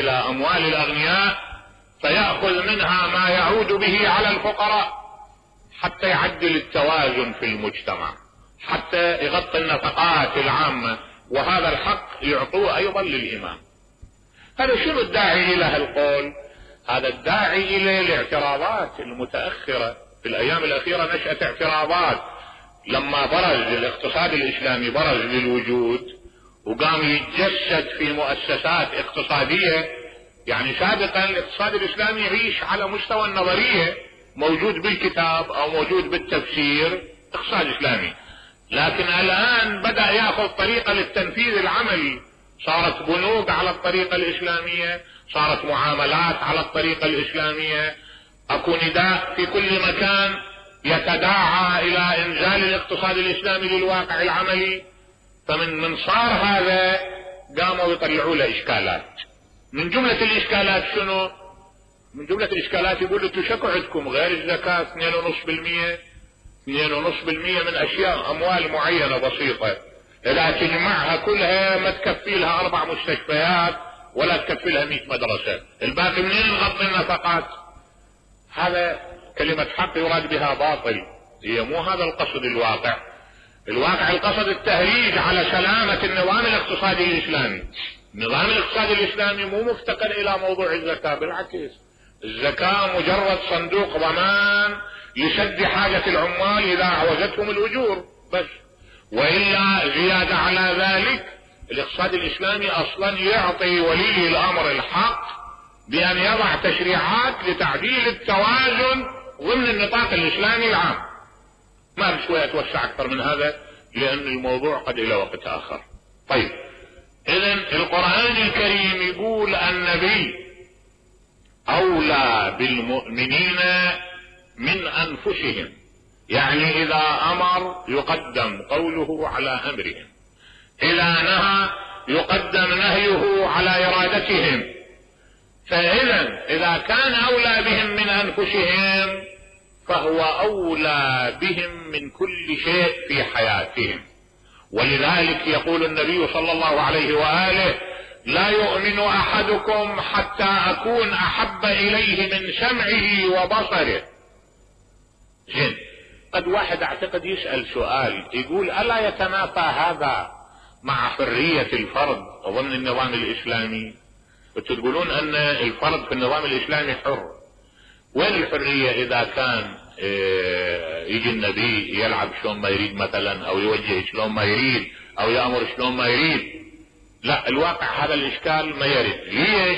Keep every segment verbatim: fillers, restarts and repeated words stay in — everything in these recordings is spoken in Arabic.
الى اموال الاغنياء فيأخذ منها ما يعود به على الفقراء حتى يعدل التوازن في المجتمع، حتى يغطي النفقات العامة، وهذا الحق يعطوه ايضا للامام. هذا شنو الداعي الى هالقول؟ هذا الداعي الى الاعتراضات المتأخرة في الايام الاخيرة. نشأت اعتراضات لما برز الاقتصاد الاسلامي، برز للوجود وقام يتجسد في مؤسسات اقتصادية. يعني سابقا الاقتصاد الاسلامي يعيش على مستوى النظرية، موجود بالكتاب او موجود بالتفسير اقتصاد اسلامي، لكن الان بدأ ياخذ طريقة للتنفيذ العملي. صارت بنوك على الطريقة الاسلامية، صارت معاملات على الطريقة الاسلامية، اكو نداء في كل مكان يتداعى الى انزال الاقتصاد الاسلامي للواقع العملي. فمن من صار هذا قاموا يطلعوا له اشكالات. من جملة الاشكالات شنو؟ من جملة الاشكالات يقول انتم شكو عندكم غير الزكاة اثنين ونص بالمية اثنين ونص بالمية من اشياء اموال معينة بسيطة، اذا تجمعها كلها ما تكفي لها اربع مستشفيات ولا تكفي لها مئة مدرسة، الباقي منين نغطي النفقات؟ هذا كلمة حق يراد بها باطل، هي مو هذا القصد الواقع. الواقع القصد التهريج على سلامة النظام الاقتصادي الاسلامي. النظام الاقتصادي الاسلامي مو مفتقر الى موضوع الزكاة، بالعكس الزكاة مجرد صندوق ضمان لسد حاجة العمال اذا عوزتهم الاجور بس، والا زيادة على ذلك الاقتصاد الاسلامي اصلا يعطي ولي الامر الحق بان يضع تشريعات لتعديل التوازن ضمن النطاق الاسلامي العام. ما بشوية اتوسع اكثر من هذا لان الموضوع قد الى وقت اخر. طيب، اذن القرآن الكريم يقول النبي اولى بالمؤمنين من انفسهم، يعني اذا امر يقدم قوله على امرهم، اذا نهى يقدم نهيه على ارادتهم. فاذا اذا كان اولى بهم من انفسهم فهو اولى بهم من كل شيء في حياتهم. ولذلك يقول النبي صلى الله عليه وآله: لا يؤمن احدكم حتى اكون احب اليه من سمعه وبصره. زين، قد واحد اعتقد يسأل سؤال يقول: الا يتنافى هذا مع حرية الفرد ضمن النظام الاسلامي؟ وتقولون ان الفرد في النظام الاسلامي حر. وين الحرية اذا كان يجي النبي يلعب شلون ما يريد مثلا، او يوجه شلون ما يريد، او يأمر شلون ما يريد؟ لا، الواقع هذا الاشكال ما يرد. ليش؟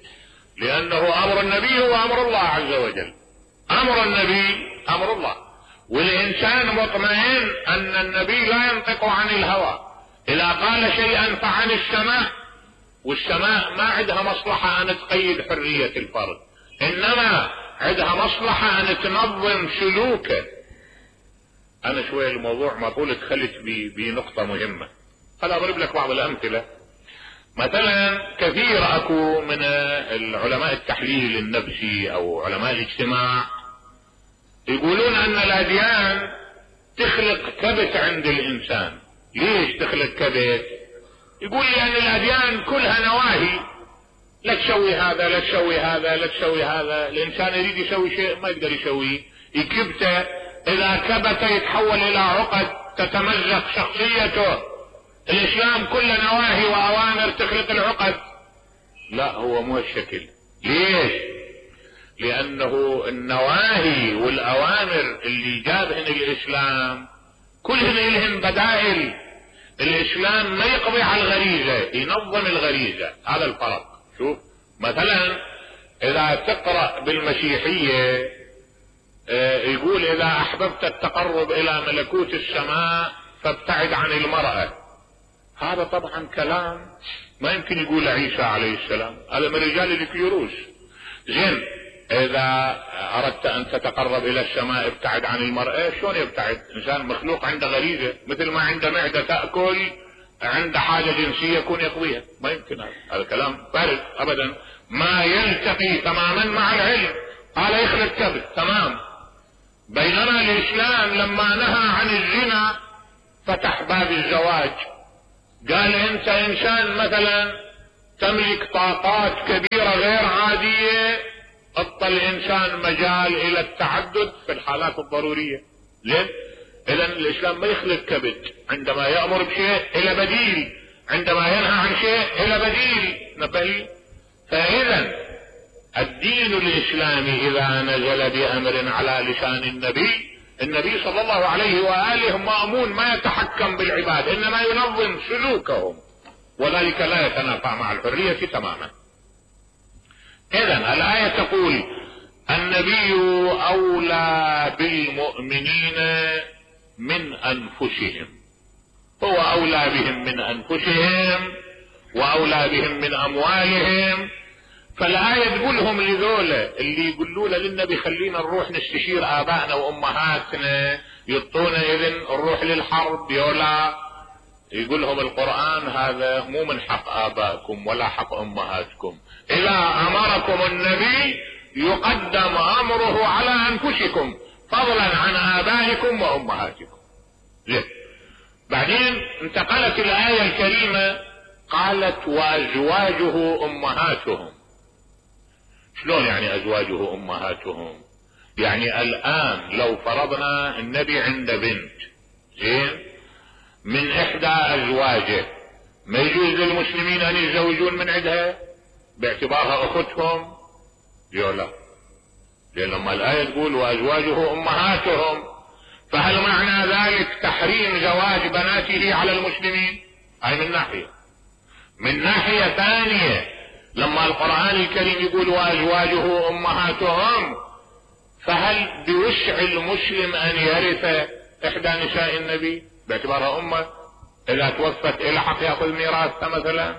لانه امر النبي هو امر الله عز وجل، امر النبي امر الله، والانسان مطمئن ان النبي لا ينطق عن الهوى. اذا قال شيئا فعن السماء، والسماء ما عندها مصلحة ان تقيد حرية الفرد، انما عندها مصلحة ان تنظم سلوكه. انا شوية الموضوع ما طول دخلت بنقطة مهمة. هل اضرب لك بعض الامثلة؟ مثلا كثير اكو من العلماء التحليل النفسي او علماء الاجتماع يقولون ان الاديان تخلق كبت عند الانسان. ليش تخلق كبت؟ يقول لان الاديان كلها نواهي، لا تسوي هذا لا تسوي هذا لا تسوي هذا. الانسان يريد يسوي شيء ما يقدر يسويه، يكبته، اذا كبت يتحول الى عقد تتمزق شخصيته. الاسلام كله نواهي واوامر تخلق العقد. لا، هو مو الشكل. ليش؟ لانه النواهي والاوامر اللي جابهن الاسلام كلهن لهن بدائل. الاسلام ما يقضي على الغريزة، ينظم الغريزة. هذا الفرق. شوف مثلا اذا تقرأ بالمسيحية يقول: اذا احببت التقرب الى ملكوت السماء فابتعد عن المرأة. هذا طبعا كلام ما يمكن يقول عيسى عليه السلام، هذا من رجال الكيروس. زين، اذا اردت ان تتقرب الى السماء ابتعد عن المرأة. شلون يبتعد؟ انسان مخلوق عنده غريزة، مثل ما عنده معدة تأكل، عنده حاجة جنسية يكون يقضيها. ما يمكن، هذا هذا كلام فارغ ابدا، ما يلتقي تماما مع العلم. هذا يخلق كبت تمام. بينما الاسلام لما نهى عن الزنا فتح باب الزواج. قال: انت انسان مثلا تملك طاقات كبيرة الانسان مجال الى التعدد في الحالات الضرورية. ليه؟ اذا الاسلام ما يخلق كبد، عندما يأمر بشيء الى بديل، عندما ينهى عن شيء الى بديل. نبهي. فاذا الدين الاسلامي اذا نزل بامر على لسان النبي، النبي صلى الله عليه وآله مأمون ما يتحكم بالعباد، انما ينظم سلوكهم، وذلك لا يتنافى مع الحرية تماما. اذا الآية تقول النبي اولى بالمؤمنين من انفسهم، هو اولى بهم من انفسهم واولى بهم من اموالهم. فالآية تقولهم لذولا اللي يقولوا للنبي خلينا نروح نستشير ابائنا وامهاتنا، يعطونا اذن نروح للحرب، يولا يقول لهم القرآن هذا مو من حق آبائكم ولا حق أمهاتكم، إذا أمركم النبي يقدم أمره على أنفسكم فضلا عن آبائكم وأمهاتكم. ليه؟ بعدين انتقلت الآية الكريمة قالت وأزواجه أمهاتهم. شلون يعني أزواجه أمهاتهم؟ يعني الآن لو فرضنا النبي عنده بنت زين من احدى ازواجه، ما يجوز للمسلمين ان يتزوجون من عندها باعتبارها اختهم؟ لا، لان لما الايه تقول وازواجه امهاتهم، فهل معنى ذلك تحريم زواج بناته على المسلمين؟ هاي من ناحيه. من ناحيه ثانيه لما القرآن الكريم يقول وازواجه امهاتهم، فهل بوسع المسلم ان يرث احدى نساء النبي باعتبارها امه؟ اذا توفت الى حق ياخذ ميراثها مثلا؟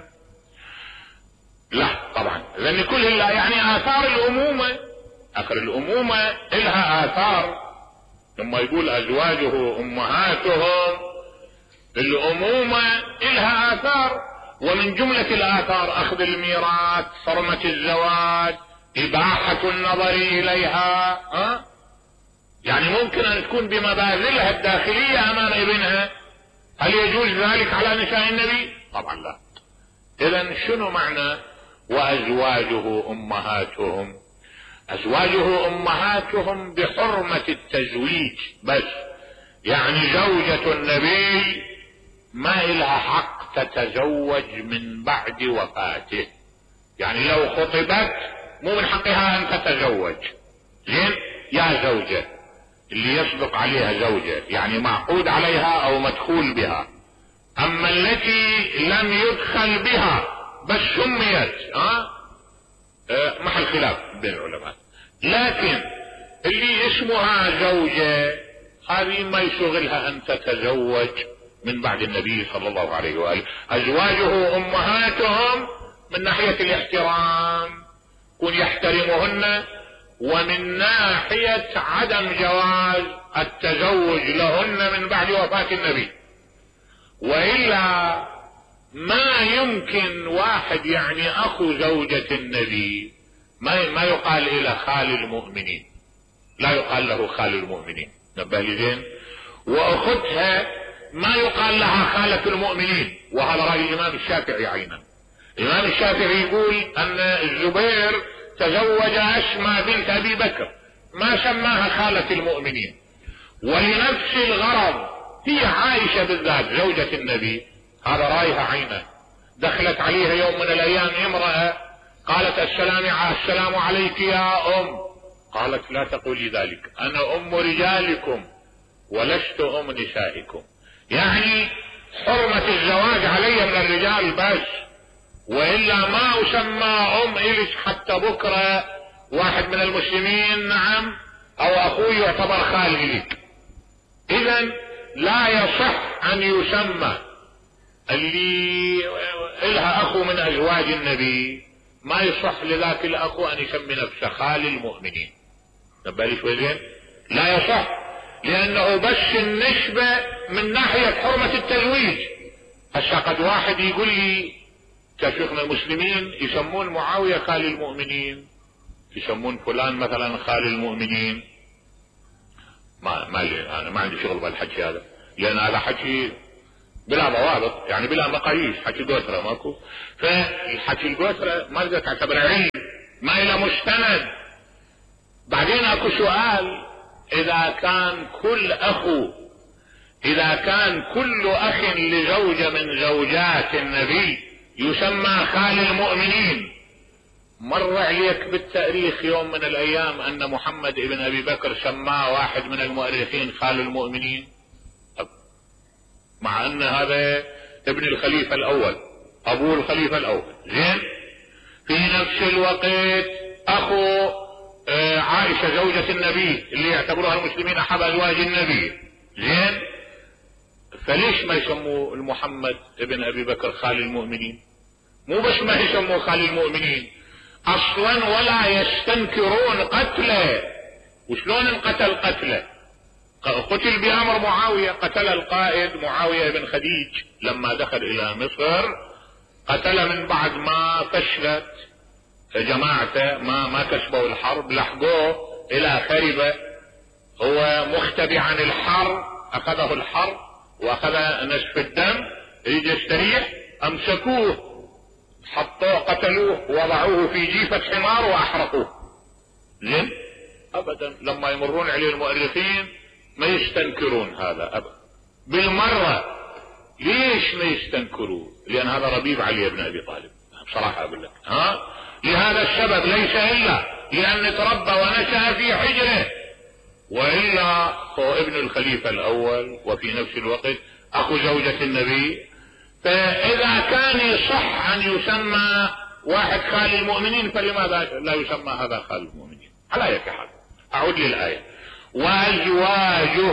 لا طبعا. لان كل يعني اثار الامومه، اخر الامومه الها اثار. لما يقول ازواجه امهاتهم، الامومه الها اثار، ومن جمله الاثار اخذ الميراث، حرمه الزواج، اباحه النظر اليها. ها؟ يعني ممكن ان تكون بمبادلها الداخلية امام ابنها. هل يجوز ذلك على نساء النبي؟ طبعا لا. اذا شنو معنى وازواجه امهاتهم؟ ازواجه امهاتهم بحرمة التزويج بس، يعني زوجة النبي ما لها حق تتزوج من بعد وفاته. يعني لو خطبت مو من حقها ان تتزوج. زين؟ يا زوجة اللي يصدق عليها زوجة، يعني معقود عليها او مدخول بها. اما التي لم يدخل بها بس سميت، ها أه محل خلاف بين العلماء. لكن اللي اسمها زوجة هذه ما يشغلها ان تتزوج من بعد النبي صلى الله عليه وآله. ازواجه امهاتهم من ناحية الاحترام، كن يحترمهن، ومن ناحية عدم جواز التزوج لهن من بعد وفاة النبي. وإلا ما يمكن واحد يعني اخو زوجة النبي ما ما يقال الى خال المؤمنين، لا يقال له خال المؤمنين. نبه لي زين. واختها ما يقال لها خالة المؤمنين، وهذا رأي الامام الشافعي عينا. الامام الشافعي يقول ان الزبير تزوج اسماء بنت ابي بكر، ما سماها خالة المؤمنين. ولنفس الغرض هي عائشة بالذات زوجة النبي، هذا رايها عينه. دخلت عليها يوم من الايام امرأة قالت السلام السلام عليك يا ام، قالت لا تقولي ذلك، انا ام رجالكم ولست ام نسائكم. يعني حرمة الزواج علي من الرجال بس، والا ما اسمى ام اليش حتى بكره واحد من المسلمين نعم او اخوي يعتبر خال اليك. اذا لا يصح ان يسمى اللي الها اخو من ازواج النبي، ما يصح لذاك الاخو ان يسمي نفسه خال المؤمنين. نبالي شوي زين. لا يصح، لانه بس النسبة من ناحية حرمة التزويج. هسه قد واحد يقول لي كشيخنا المسلمين يسمون معاوية خال المؤمنين، يسمون فلان مثلا خال المؤمنين. ما ما انا ما عندي شغل بالحكي هذا، لان هذا حكي بلا ضوابط، يعني بلا مقاييس، حكي قوترة ماكو. فالحكي القوترة ما تقدر تعتبره علم، ما له مستند. بعدين اكو سؤال، اذا كان كل اخو اذا كان كل اخ لزوجة من زوجات النبي يسمى خال المؤمنين، مر عليك بالتاريخ يوم من الايام ان محمد ابن ابي بكر سماه واحد من المؤرخين خال المؤمنين؟ مع ان هذا ابن الخليفة الاول، ابو الخليفة الاول. زين، في نفس الوقت اخو عائشة زوجة النبي اللي يعتبروها المسلمين احب ازواج النبي. زين، فليش ما يسموا المحمد ابن ابي بكر خال المؤمنين؟ مو بس ما يسموا خال المؤمنين، اصلا ولا يستنكرون قتله. وشلون انقتل قتله؟ قتل بامر معاوية، قتل القائد معاوية بن خديج لما دخل الى مصر، قتل من بعد ما فشلت جماعته، ما ما كسبوا الحرب، لحقوه الى خربة، هو مختبي عن الحرب، اخذه الحرب واخذ نزف الدم، يجي يستريح، امسكوه حطوه قتلوه وضعوه في جيفة حمار واحرقوه. زين، ابدا لما يمرون عليه المؤرخين ما يستنكرون هذا ابدا بالمرة. ليش ما يستنكروا؟ لان هذا ربيب علي بن ابي طالب، بصراحة اقول لك، ها، لهذا السبب، ليس الا لان تربى ونشأ في حجره، والا هو ابن الخليفة الاول وفي نفس الوقت اخو زوجة النبي. فاذا كان يصح ان يسمى واحد خال المؤمنين فلماذا لا يسمى هذا خال المؤمنين؟ على اي حال، اعود للآية: وازواجه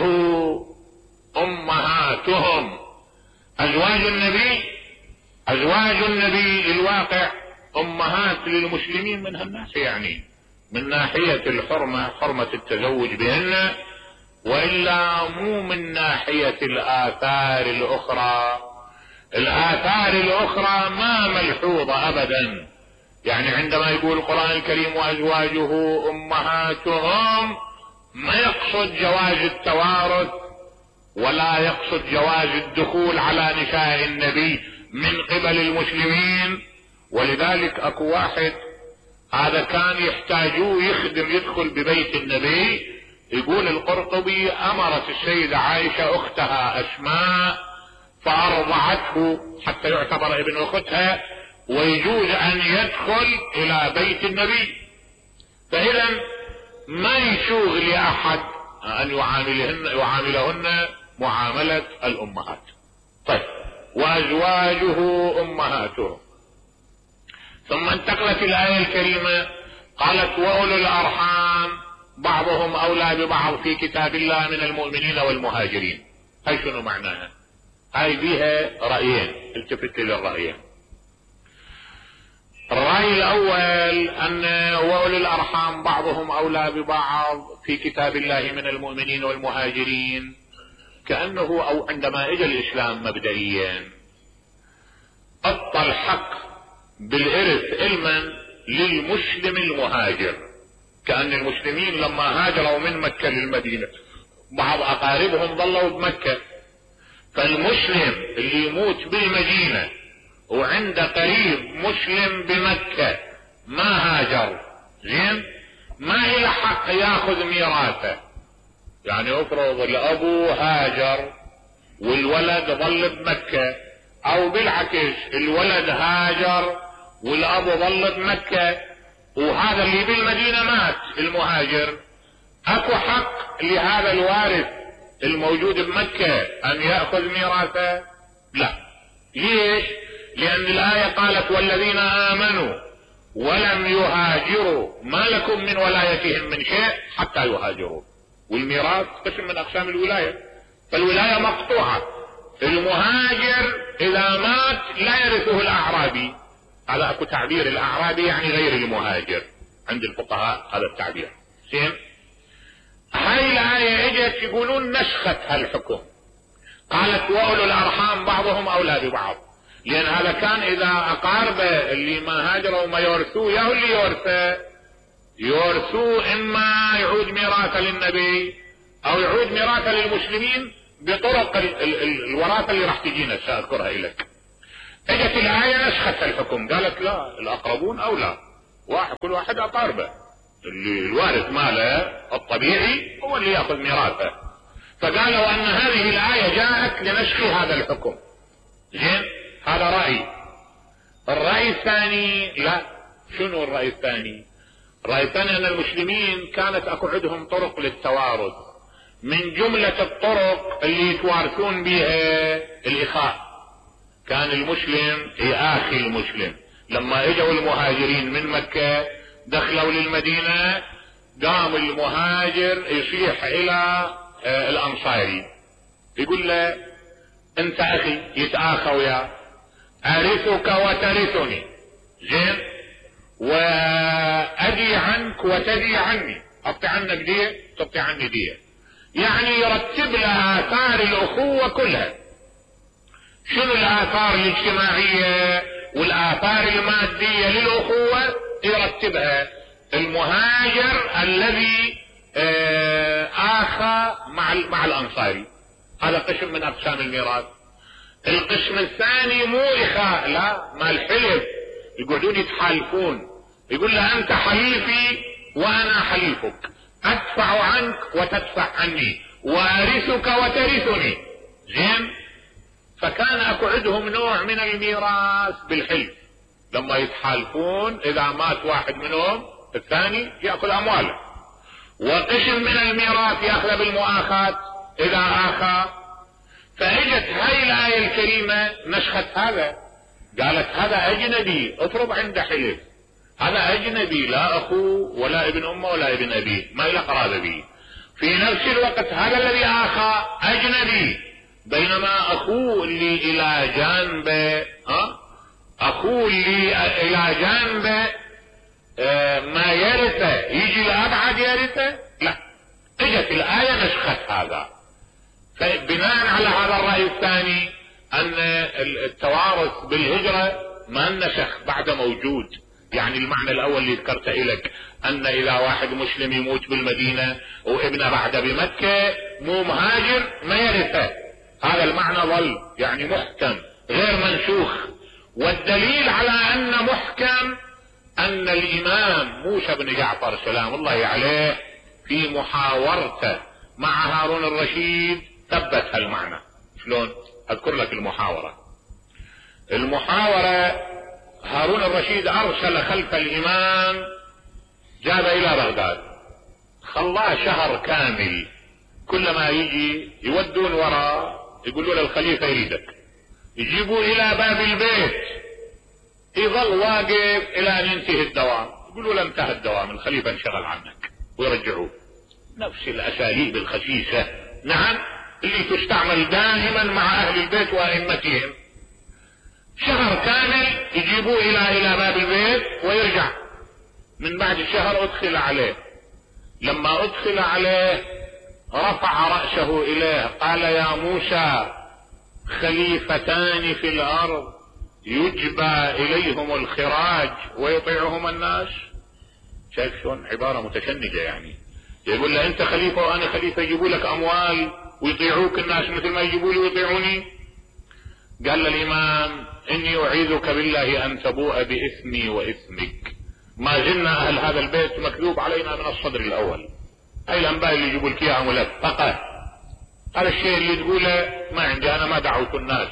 امهاتهم. ازواج النبي ازواج النبي الواقع امهات للمسلمين من هالناس، يعني من ناحية الحرمة، حرمة التزوج بهن، وإلا مو من ناحية الآثار الأخرى. الآثار الأخرى ما ملحوظة أبدا. يعني عندما يقول القرآن الكريم وأزواجه أمهاتهم، ما يقصد جواز التوارث ولا يقصد جواز الدخول على نساء النبي من قبل المسلمين. ولذلك اكو واحد هذا كان يحتاجوه يخدم يدخل ببيت النبي، يقول القرطبي امرت السيدة عائشة اختها اسماء فارضعته حتى يعتبر ابن اختها ويجوز ان يدخل الى بيت النبي. فاذا ما يسوغ لاحد ان يعاملهن يعاملهن معاملة الامهات. طيب، وازواجه امهاتهم. ثم انتقلت الآية الكريمة قالت واولو الارحام بعضهم اولى ببعض في كتاب الله من المؤمنين والمهاجرين. هاي شنو معناها؟ هاي بيها رأيين، التفت للرأيين. الرأي الاول ان واولو الارحام بعضهم اولى ببعض في كتاب الله من المؤمنين والمهاجرين، كأنه او عندما اجى الاسلام مبدئيا اعطى الحق بالارث علما للمسلم المهاجر، كأن المسلمين لما هاجروا من مكة للمدينة بعض اقاربهم ظلوا بمكة، فالمسلم اللي يموت بالمدينة وعنده قريب مسلم بمكة ما هاجر، زين، ما له حق ياخذ ميراثه. يعني افرض الابو هاجر والولد ظل بمكة، او بالعكس الولد هاجر والابو ظل بمكة وهذا اللي بالمدينة مات المهاجر، اكو حق لهذا الوارث الموجود بمكة ان يأخذ ميراثه؟ لا. ليش؟ لان الآية قالت والذين آمنوا ولم يهاجروا ما لكم من ولايتهم من شيء حتى يهاجروا. والميراث قسم من اقسام الولاية، فالولاية مقطوعة. المهاجر اذا مات لا يرثه الاعرابي، هذا اكو تعبير الاعرابي يعني غير المهاجر عند الفقهاء هذا التعبير. زين، هاي الآية اجت يقولون نسخت هالحكم، قالت واولو الارحام بعضهم اولى ببعض، لان هذا كان اذا اقاربه اللي ما هاجروا وما يورثوه ياهو اللي يورثه يورثوه، اما يعود ميراثه للنبي او يعود ميراثه للمسلمين بطرق ال ال ال الوراثة اللي راح تجينا سأذكرها لك. اجت الآية نسخت الحكم، قالت لا، الاقربون اولى، واحد كل واحد اقاربه. اللي الوارث ماله الطبيعي هو اللي ياخذ ميراثه. فقالوا ان هذه الآية جاءت لنسخ هذا الحكم. زين، هذا رأي. الرأي الثاني لا. شنو الرأي الثاني؟ الرأي الثاني ان المسلمين كانت اكو عندهم طرق للتوارث، من جملة الطرق اللي يتوارثون بها الإخاء. كان المسلم يآخي المسلم. لما اجوا المهاجرين من مكة دخلوا للمدينة، قام المهاجر يصيح الى الانصاري يقول له انت اخي، يتآخى وياه، ارثك وترثني، زين، وادي عنك وتدي عني، اعطي عنك دية تعطي عني دية. يعني يرتب لها آثار الأخوة كلها. شنو الآثار الاجتماعية والآثار المادية للأخوة؟ يرتبها المهاجر الذي آخى مع مع الأنصاري. هذا قسم من أقسام الميراث. القسم الثاني مو إخاء، لا، مال حلف، يقعدون يتحالفون، يقول له أنت حليفي وأنا حليفك، أدفع عنك وتدفع عني، وارثك وترثني، زين. فكان اكو عندهم نوع من الميراث بالحلف، لما يتحالفون اذا مات واحد منهم الثاني يأخذ امواله. وقسم من الميراث يأخذ بالمؤاخاة اذا آخى. فاجت هاي الآية الكريمة نسخت هذا، قالت هذا اجنبي اطرب عنده حلف، هذا اجنبي لا اخوه ولا ابن امه ولا ابن ابيه، ما له قرابة به. في نفس الوقت هذا الذي آخى اجنبي، بينما اخوه اللي الى جانبه ها اخوه اللي الى جانبه اه ما يرثه، يجي الابعد يرثه، لا. اجت الآية نسخت هذا. فبناء على هذا الرأي الثاني ان التوارث بالهجرة ما نسخ، بعد موجود. يعني المعنى الاول اللي ذكرته لك ان اذا واحد مسلم يموت بالمدينة وابنه بعد بمكة مو مهاجر ما يرثه، هذا المعنى ظل يعني محكم غير منسوخ. والدليل على ان محكم ان الامام موسى بن جعفر سلام الله عليه في محاورته مع هارون الرشيد ثبت هالمعنى. شلون؟ اذكر لك المحاورة. المحاورة هارون الرشيد ارسل خلف الامام، جاب الى بغداد، خلاه شهر كامل، كلما يجي يودون وراه يقولوا له الخليفة يريدك، يجيبوا الى باب البيت، يظل واقف الى ان ينتهي الدوام، يقولوا له انتهى الدوام، الخليفة انشغل عنك، ويرجعوه. نفس الاساليب الخسيسة، نعم، اللي تستعمل دائما مع اهل البيت وائمتهم. شهر كامل يجيبوه الى الى باب البيت ويرجع. من بعد الشهر ادخل عليه، لما ادخل عليه رفع رأسه اليه قال يا موسى خليفتان في الارض يجبى اليهم الخراج ويطيعهم الناس. شايف شلون عبارة متشنجة؟ يعني يقول له انت خليفة وانا خليفة، يجيبوا لك اموال ويطيعوك الناس مثل ما يجيبوا لي ويطيعوني. قال الامام اني اعيذك بالله ان تبوء باثمي واثمك، ما زلنا اهل هذا البيت مكذوب علينا من الصدر الاول. هاي الانباء اللي يجيبوا لك اياها ملفقة، هذا الشيء اللي تقوله ما عندي، انا ما دعوت الناس.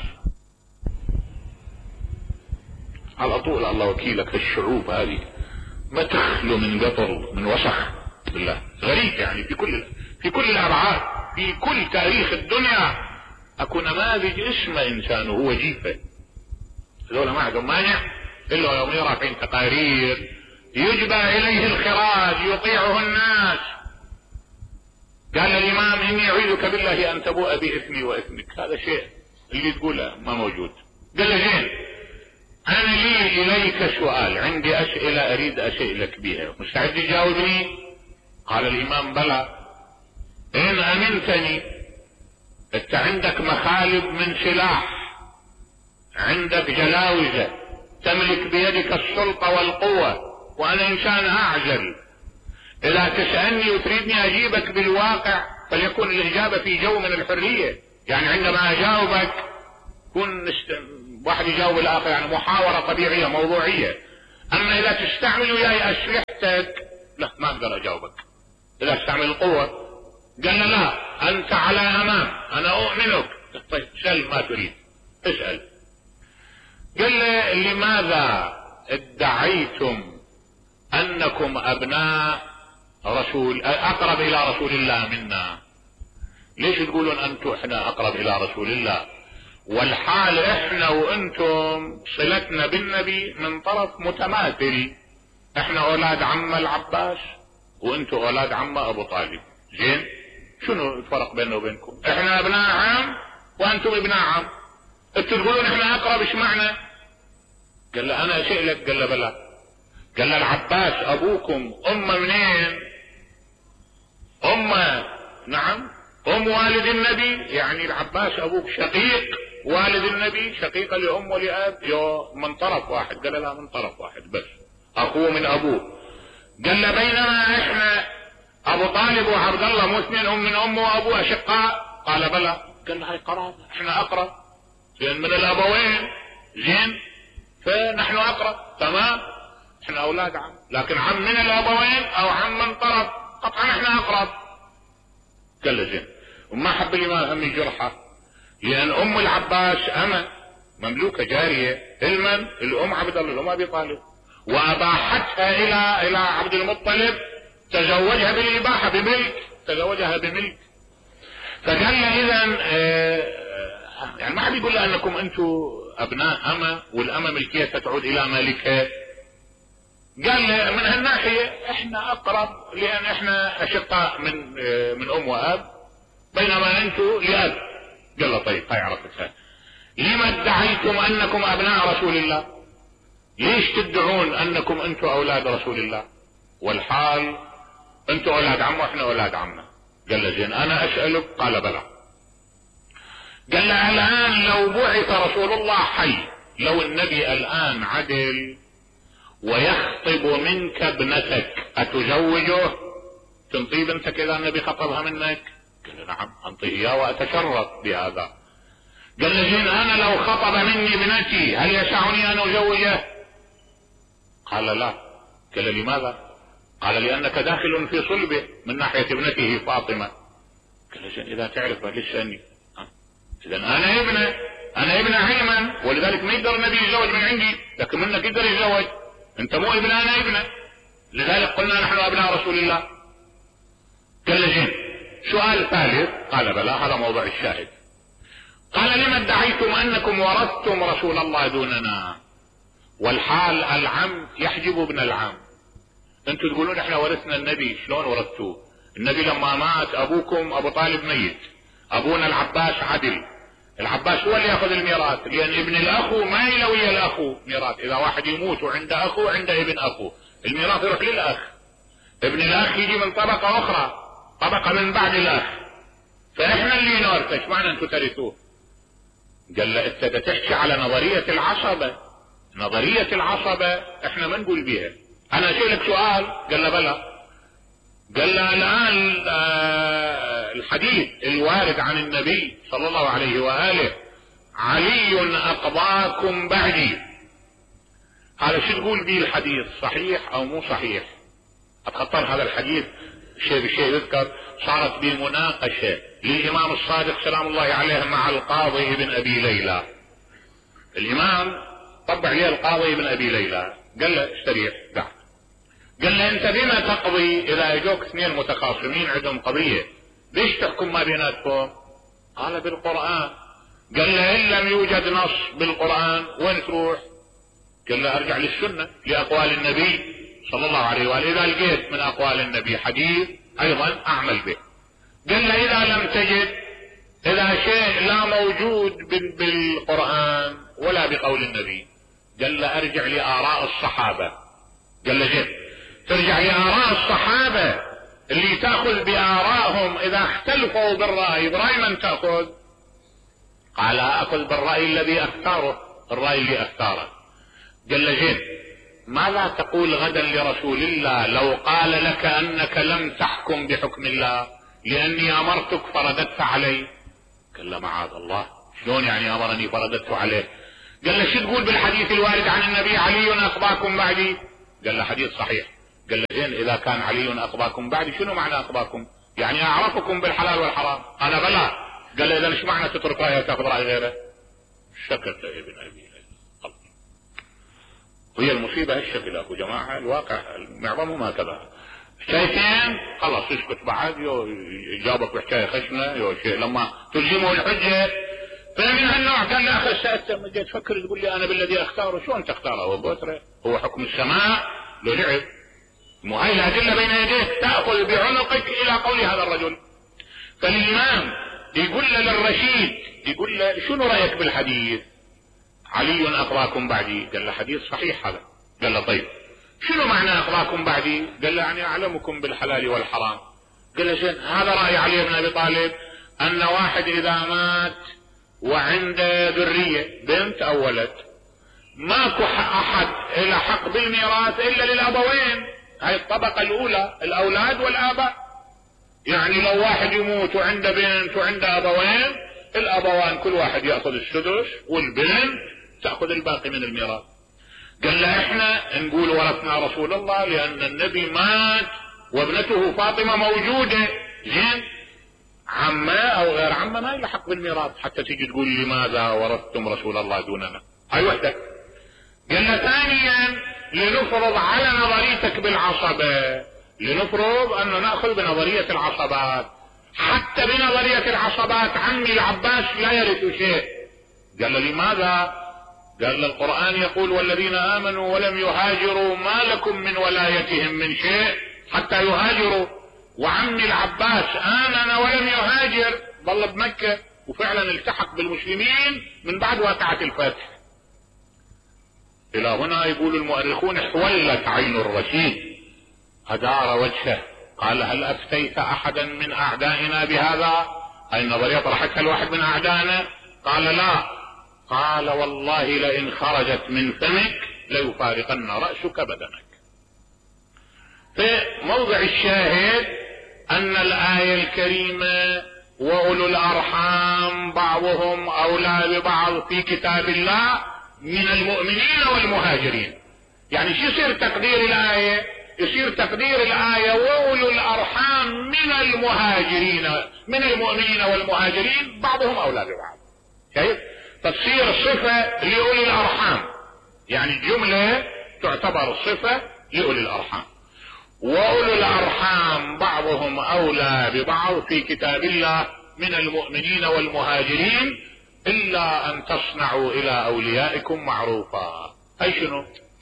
على طول الله وكيلك الشعوب هذه ما تخلو من قطر من وسخ بالله، غريب يعني في كل في كل الابعاد، في كل تاريخ الدنيا اكو نماذج اسمه انسان وهو جيفه. هذول ما عندهم مانع الا يوم يرى في تقارير يجبى اليه الخراج يطيعه الناس. قال الامام اني اعيذك بالله ان تبوء باثمي واثمك، هذا شيء اللي تقوله ما موجود. قال له زين، انا لي اليك سؤال، عندي اسئلة اريد اسئلك بها، مستعد تجاوبني؟ قال الامام بلى. ان امنتني، انت عندك مخالب من سلاح، عندك جلاوزة، تملك بيدك السلطة والقوة، وانا انسان اعجل، اذا تسألني وتريدني اجيبك بالواقع فليكن الاجابة في جو من الحرية. يعني عندما اجاوبك كن نست... واحد يجاوب الاخر، يعني محاورة طبيعية موضوعية. اما اذا تستعمل وياي اسلحتك لا ما اقدر اجاوبك اذا استعمل القوة. قال له لا انت على امام انا اؤمنك. طيب سل ما تريد اسأل. قال له لماذا ادعيتم انكم ابناء رسول اقرب الى رسول الله منا؟ ليش تقولون انتم احنا اقرب الى رسول الله والحال احنا وانتم صلتنا بالنبي من طرف متماثل؟ احنا اولاد عم العباس وانتم اولاد عم ابو طالب. زين شنو الفرق بيننا وبينكم؟ احنا ابناء عم وانتم ابناء عم. انتم تقولون احنا اقرب، ايش معنى؟ قال له انا اسالك. قال له بلى. قال له العباس ابوكم امه منين؟ امه نعم ام والد النبي، يعني العباس ابوك شقيق والد النبي، شقيقه لام ولاب، يو من طرف واحد. قال له لا من طرف واحد بس، اخوه من ابوه. قال له بينما احنا ابو طالب وعبد الله مو اثنين ام من امه وابوه اشقاء؟ قال بلى. قال له هاي قرابه احنا اقرب لان من الابوين. زين فنحن اقرب تمام، احنا اولاد عم، لكن عم من الابوين او عم من طرف قطعا احنا اقرب. قال له زين. وما حب الامام هم يجرحه لان ام العباس اما مملوكه جاريه المن الام عبد الله الام ابي طالب، واباحتها الى الى عبد المطلب، تزوجها بالاباحه بملك، تزوجها بملك. فقال له اذا اه يعني ما حد يقول له انكم انتم ابناء اما والامه ملكيه تعود الى مالكها. قال له من هالناحيه احنا اقرب لان احنا اشقاء من اه من ام واب بينما انتم لاب. قال له طيب هاي عرفتها. لما ادعيتم انكم ابناء رسول الله؟ ليش تدعون انكم انتم اولاد رسول الله والحال انتم اولاد عم واحنا اولاد عمنا؟ قال له زين انا اسالك. قال بلى. قال له الان لو بعث رسول الله حي، لو النبي الان عدل ويخطب منك ابنتك اتزوجه؟ تنطي بنتك اذا النبي خطبها منك؟ قال له نعم انطيه اياه واتشرف بهذا. قال له زين انا لو خطب مني ابنتي هل يسعني ان ازوجه؟ قال لا. قال لماذا؟ قال لانك داخل في صلبه من ناحيه ابنته فاطمه. قال له زين اذا تعرف ليش سألني؟ اذا انا ابنه، انا ابن علما، ولذلك ما يقدر النبي يتزوج من عندي، لكن منك يقدر يتزوج. انت مو ابن انا ابنه، لذلك قلنا نحن ابناء رسول الله. قال له زين سؤال ثالث. قال بلى هذا موضوع الشاهد. قال لما ادعيتم انكم ورثتم رسول الله دوننا والحال العم يحجب ابن العم؟ انتم تقولون احنا ورثنا النبي، شلون ورثتوه؟ النبي لما مات ابوكم ابو طالب ميت، ابونا العباس عدل، العباس هو اللي ياخذ الميراث لان ابن الاخو ما يلوي الاخو ميراث. اذا واحد يموت وعند اخو عند ابن اخو الميراث يروح للاخ، ابن الاخ يجي من طبقه اخرى، طبقه من بعد الاخ، فاحنا اللي نورثه. ايش معنى انتم ترثوه؟ قال له انت تحكي على نظريه العصبه، نظريه العصبه احنا ما نقول بيها. انا اسالك سؤال. قال له بلى. قال له الان آه الحديث الوارد عن النبي صلى الله عليه واله علي اقضاكم بعدي، هذا شو تقول به الحديث؟ صحيح او مو صحيح؟ اتخطر هذا الحديث شيء بشيء يذكر. صارت به مناقشه للامام الصادق سلام الله عليه مع القاضي ابن ابي ليلى. الامام طبع عليه القاضي ابن ابي ليلى، قال له استريح قاعد. قال له انت بما تقضي اذا اجوك اثنين متخاصمين عندهم قضيه، ليش تحكم ما بيناتكم؟ قال بالقران. قال له ان لم يوجد نص بالقران وين تروح؟ قال له ارجع للسنه لاقوال النبي صلى الله عليه واله، اذا لقيت من اقوال النبي حديث ايضا اعمل به. قال له اذا لم تجد، اذا شيء لا موجود بالقران ولا بقول النبي، قال له ارجع لاراء الصحابه. قال له جد ترجع لآراء الصحابة اللي تأخذ بآرائهم، إذا اختلفوا بالرأي برأي من تأخذ؟ قال أخذ بالرأي الذي أختاره، الرأي اللي أختاره. قال له جد ماذا تقول غدا لرسول الله لو قال لك أنك لم تحكم بحكم الله لأني أمرتك فرددت علي؟ قال له معاذ الله، شلون يعني أمرني فرددت عليه؟ قال له شو تقول بالحديث الوارد عن النبي علي أخباكم بعدي؟ قال له حديث صحيح. قال له زين اذا كان علي اقضاكم بعد شنو معنى اقضاكم؟ يعني اعرفكم بالحلال والحرام. انا بلا. قال له اذا ايش معنى تترك رايه وتاخذ راي غيره؟ سكت ابن ابي ليلى. وهي المصيبه هالشكل اخو جماعه، الواقع معظمهم هكذا. شايفين خلاص اسكت بعد، يو جابك بحكايه خشنه يو شيء لما تلزمه الحجه فمن هالنوع. كان لا اخي ساعتها ما جيت تفكر تقول لي انا بالذي اختاره. شو انت تختاره؟ هو بوتره؟ هو حكم السماء لو لعب؟ مو هاي الادله بين يديك تاخذ بعنقك الى قول هذا الرجل. فالامام يقول له للرشيد، يقول له شنو رايك بالحديث؟ علي اقضاكم بعدي. قال له حديث صحيح هذا. قال له طيب شنو معنى اقضاكم بعدي؟ قال له يعني اعلمكم بالحلال والحرام. قال له زين هذا راي علي بن ابي طالب ان واحد اذا مات وعنده ذريه بنت او ولد ماكو احد الى حق بالميراث الا للابوين. هاي الطبقه الاولى الاولاد والاباء. يعني لو واحد يموت وعنده بنت وعنده ابوين، الابوان كل واحد ياخذ السدس والبنت تاخذ الباقي من الميراث. قال له احنا نقول ورثنا رسول الله لان النبي مات وابنته فاطمه موجوده. زين عمه او غير عمه ما يلحق بالميراث حتى تيجي تقول لماذا ورثتم رسول الله دوننا. هاي وحده. قال له ثانيا لنفرض على نظريتك بالعصبه، لنفرض ان ناخذ بنظريه العصبات، حتى بنظريه العصبات عمي العباس لا يرث شيء. قال له لماذا؟ قال له القرآن يقول والذين آمنوا ولم يهاجروا ما لكم من ولايتهم من شيء حتى يهاجروا. وعمي العباس آمن ولم يهاجر، ظل بمكة وفعلا التحق بالمسلمين من بعد واقعة الفتح. إلى هنا يقول المؤرخون احولت عين الرشيد، أدار وجهه قال هل أفتيت أحدا من أعدائنا بهذا؟ هاي النظرية طرحتها الواحد من أعدائنا؟ قال لا. قال والله لئن خرجت من فمك ليفارقن رأسك بدنك. في موضع الشاهد أن الآية الكريمة وأولو الأرحام بعضهم أولى ببعض في كتاب الله من المؤمنين والمهاجرين. يعني شو يصير تقدير الآية؟ يصير تقدير الآية وأولو الأرحام من المهاجرين من المؤمنين والمهاجرين بعضهم أولى ببعض. كيف؟ تصير صفة لأولي الأرحام، يعني الجملة تعتبر صفة لأولي الأرحام. وأولو الأرحام بعضهم أولى ببعض في كتاب الله من المؤمنين والمهاجرين إلا أن تصنعوا إلى أوليائكم معروفا. أي شنو؟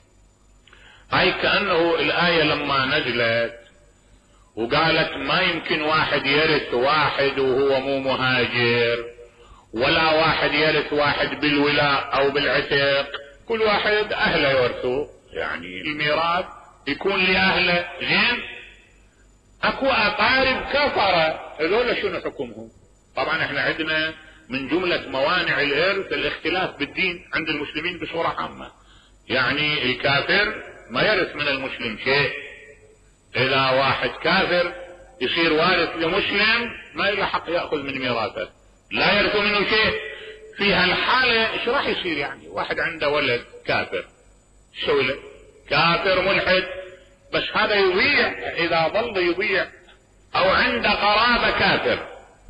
هاي كأنه الآية لما نزلت وقالت ما يمكن واحد يرث واحد وهو مو مهاجر، ولا واحد يرث واحد بالولاء او بالعتق، كل واحد اهله يورثوا، يعني الميراث يكون لاهله. زين اكو اقارب كفره، هذول شنو حكمهم؟ طبعا احنا عندنا من جملة موانع الارث الاختلاف بالدين عند المسلمين بصورة عامة. يعني الكافر ما يرث من المسلم شيء. اذا واحد كافر يصير وارث لمسلم ما له حق يأخذ من ميراثه، لا يرث منه شيء. في هالحالة ايش راح يصير؟ يعني واحد عنده ولد كافر، شو له؟ كافر ملحد، بس هذا يضيع اذا ظل يضيع. او عنده قرابة كافر.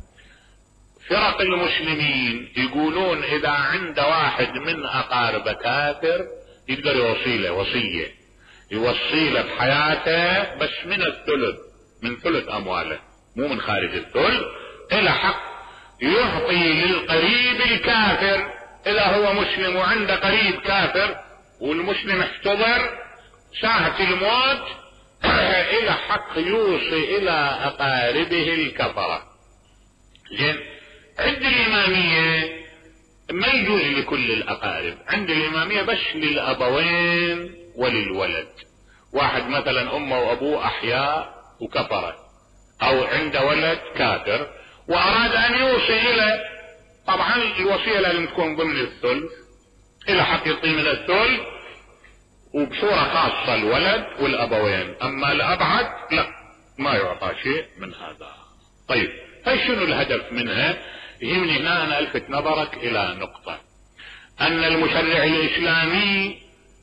فرق المسلمين يقولون اذا عند واحد من اقاربه كافر يقدر يوصيله وصية، يوصيله بحياته بس من الثلث، من ثلث امواله مو من خارج الثلث. الى حق يعطي للقريب الكافر اذا هو مسلم وعنده قريب كافر والمسلم احتضر ساعة الموت، الى حق يوصي الى اقاربه الكفرة. زين عند الامامية ما يجوز لكل الاقارب، عند الامامية بس للابوين وللولد. واحد مثلا امه وابوه احياء وكفرة، او عنده ولد كافر واراد ان يوصي الى، طبعا الوصية لازم تكون ضمن الثلث، الى حق يعطي من الثلث وبصورة خاصة الولد والابوين، اما الابعد لا ما يعطى شيء من هذا. طيب هاي شنو الهدف منها؟ يهمني هنا انا الفت نظرك الى نقطة، ان المشرع الاسلامي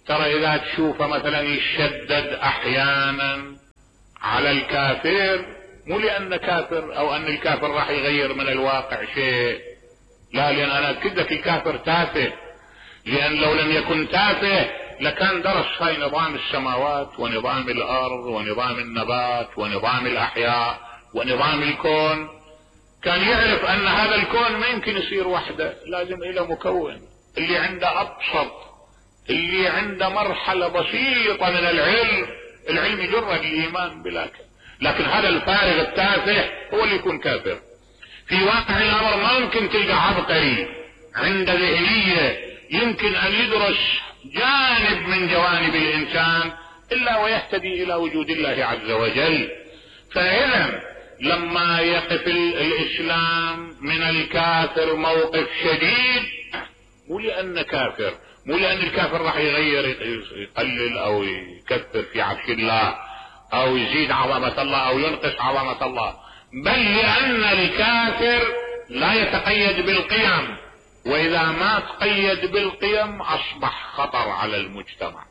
ترى اذا تشوفه مثلا يشدد احيانا على الكافر، مو لان كافر او ان الكافر راح يغير من الواقع شيء، لا، لان انا اكد لك الكافر تافه، لان لو لم يكن تافه لكان درس هاي نظام السماوات ونظام الارض ونظام النبات ونظام الاحياء ونظام الكون، كان يعرف ان هذا الكون ما يمكن يصير وحده، لازم الى مكون. اللي عنده ابسط، اللي عنده مرحلة بسيطة من العلم، العلم يجرد الايمان بلا كافر. لكن هذا الفارغ التافه هو اللي يكون كافر. في واقع الامر ما يمكن تلقى عبقري عنده ذهنية يمكن ان يدرس جانب من جوانب الانسان الا ويهتدي الى وجود الله عز وجل. فاذا لما يقف الاسلام من الكافر موقف شديد، مو لان كافر، مو لان الكافر راح يغير يقلل او يكثر في عرش الله او يزيد عظمة الله او ينقص عظمة الله، بل لان الكافر لا يتقيد بالقيم، واذا ما تقيد بالقيم اصبح خطر على المجتمع،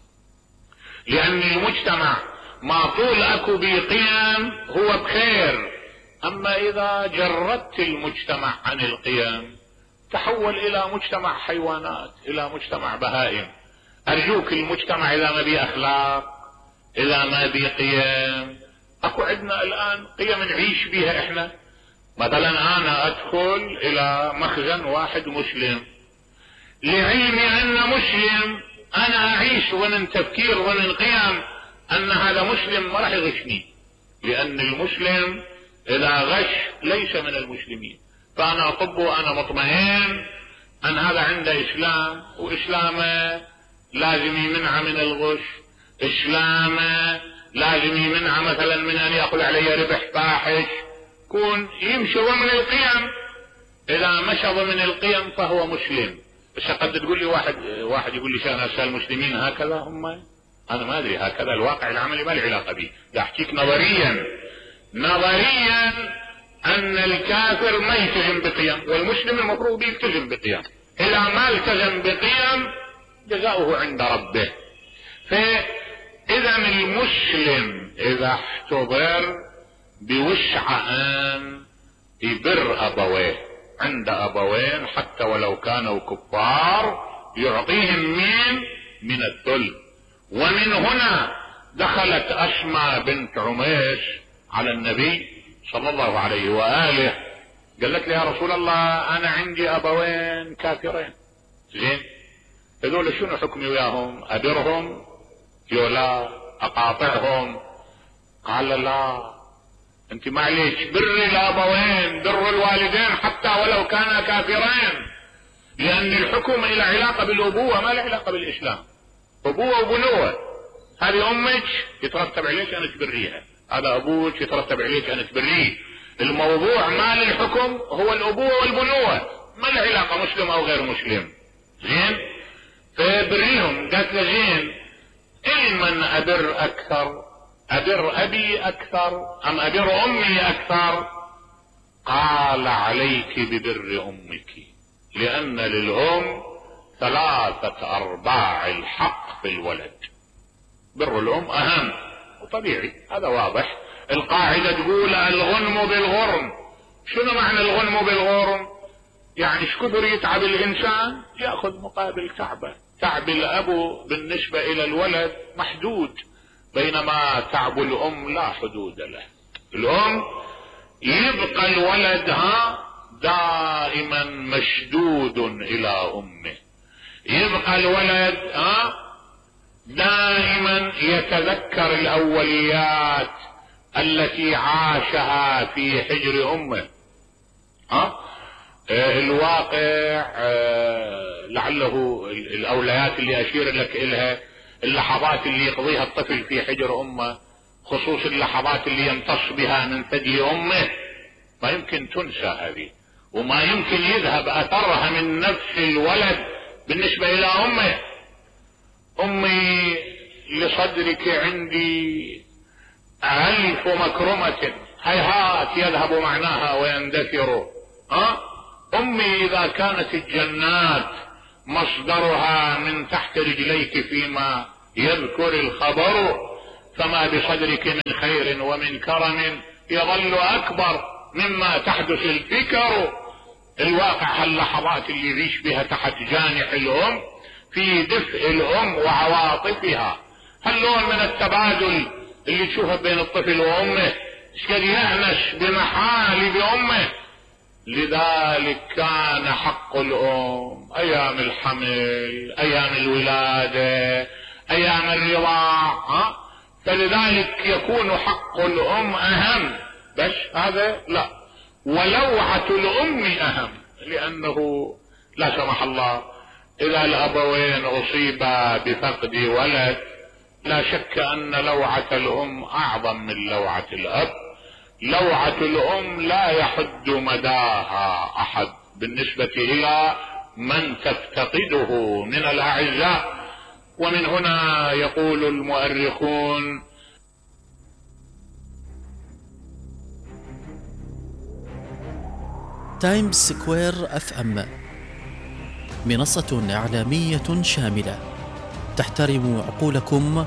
لان المجتمع ما طول اكو بقيم هو بخير. اما اذا جردت المجتمع عن القيم تحول الى مجتمع حيوانات، الى مجتمع بهائم. ارجوك المجتمع اذا ما بي اخلاق، اذا ما بي قيم، اكو عندنا الان قيم نعيش بيها احنا. مثلا انا ادخل الى مخزن واحد مسلم، لعلمي ان مسلم انا اعيش ضمن تفكير ضمن قيم ان هذا مسلم ما راح يغشني، لان المسلم اذا غش ليس من المسلمين. فانا اطب وانا مطمئن ان هذا عنده اسلام، واسلامه لازم يمنع من الغش، اسلامه لازم يمنع مثلا من ان ياخذ علي ربح فاحش، كون يمشي ضمن القيم. اذا مشى ضمن القيم فهو مسلم. بس قد تقول لي واحد واحد يقول لي انا اسال المسلمين هكذا هم، انا ما ادري هكذا الواقع العملي ما له علاقه به، دا احكيك نظريا. نظريا ان الكافر ما يلتزم بقيم، والمسلم المفروض يلتزم بقيم. اذا ما التزم بقيم جزاؤه عند ربه. فاذا المسلم اذا احتضر بوسع ان يبر ابويه، عند ابوين حتى ولو كانوا كفار يعطيهم من من الذل. ومن هنا دخلت اسماء بنت عميس على النبي صلى الله عليه واله، قالت لي يا رسول الله انا عندي ابوين كافرين، زين هذول شنو حكمي وياهم؟ ابرهم يولا اقاطعهم؟ قال لا، انت معليش بري الابوين، بر الوالدين حتى ولو كانا كافرين، لان الحكم الى علاقه بالابوه ما له علاقه بالاسلام. ابوه وبنوه، هذه امك يترتب عليك ان تبريها، هذا ابوك يترتب عليك ان تبريه. الموضوع ما للحكم هو الابوه والبنوه، ما له علاقه مسلم او غير مسلم. زين فبريهم. قالت له زين المن ابر اكثر، ابر ابي اكثر ام ابر امي اكثر؟ قال عليك ببر امك، لان للام ثلاثة ارباع الحق في الولد. بر الام اهم وطبيعي، هذا واضح. القاعدة تقول الغنم بالغرم. شنو معنى الغنم بالغرم؟ يعني ايش كثر يتعب الانسان ياخذ مقابل تعبه. تعب الابو بالنسبة الى الولد محدود، بينما تعب الام لا حدود له. الام يبقى الولد ها دائما مشدود الى امه، يبقى الولد ها دائما يتذكر الاوليات التي عاشها في حجر امه. ها آه الواقع آه لعله الاوليات اللي اشير لك الها اللحظات اللي يقضيها الطفل في حجر امه، خصوص اللحظات اللي يمتص بها من ثدي امه، ما يمكن تنسى هذه، وما يمكن يذهب اثرها من نفس الولد بالنسبة الى امه. امي لصدرك عندي الف مكرمة هيهات يذهب معناها ويندثر. ها امي اذا كانت الجنات مصدرها من تحت رجليك فيما يذكر الخبر، فما بصدرك من خير ومن كرم يظل أكبر مما تحدث الفكر. الواقع هاللحظات اللي يعيش بها تحت جانح الأم في دفء الأم وعواطفها، هاللون من التبادل اللي تشوفه بين الطفل وأمه، شقد يأنس بمحالب أمه. لذلك كان حق الأم أيام الحمل، أيام الولادة، أيام الرضاعة، فلذلك يكون حق الأم أهم. بس هذا لا، ولوعة الأم أهم، لأنه لا سمح الله إذا الأبوين أصيبا بفقد ولد لا شك أن لوعة الأم أعظم من لوعة الأب. لوعة الأم لا يحد مداها أحد بالنسبة إلى من تفتقده من الأعزاء. ومن هنا يقول المؤرخون: تايمز سكوير اف ام منصة إعلامية شاملة تحترم عقولكم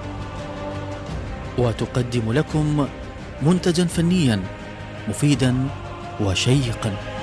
وتقدم لكم منتجا فنيا مفيدا وشيقا.